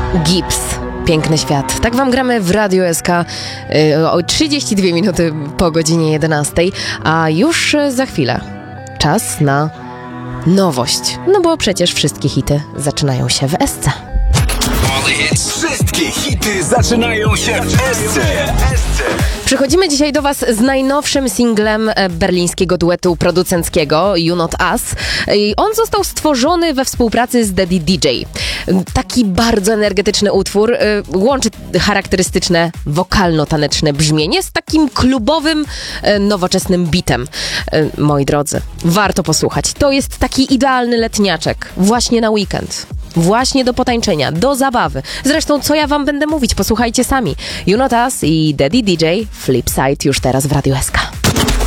Gips. Piękny świat. Tak wam gramy w Radiu SK o 32 minuty po godzinie 11, a już za chwilę czas na nowość. No bo przecież wszystkie hity zaczynają się w SC. Wszystkie hity zaczynają się w SC. Przychodzimy dzisiaj do was z najnowszym singlem berlińskiego duetu producenckiego You Not Us. On został stworzony we współpracy z Daddy DJ. Taki bardzo energetyczny utwór łączy charakterystyczne wokalno-taneczne brzmienie z takim klubowym, nowoczesnym bitem. Moi drodzy, warto posłuchać. To jest taki idealny letniaczek właśnie na weekend. Właśnie do potańczenia, do zabawy. Zresztą, co ja wam będę mówić, posłuchajcie sami. You Not Us i Daddy DJ Flipside już teraz w Radiu SK.